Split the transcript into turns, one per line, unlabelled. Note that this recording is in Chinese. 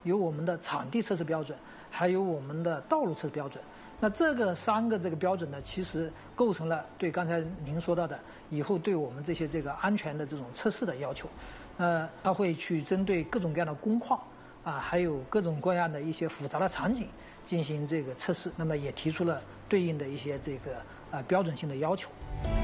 有我们的场地测试标准，还有我们的道路测试标准。那这个3个标准呢，其实构成了对刚才您说到的以后对我们这些安全的这种测试的要求。它会去针对各种各样的工况还有各种各样的一些复杂的场景进行测试。那么也提出了对应的一些标准性的要求。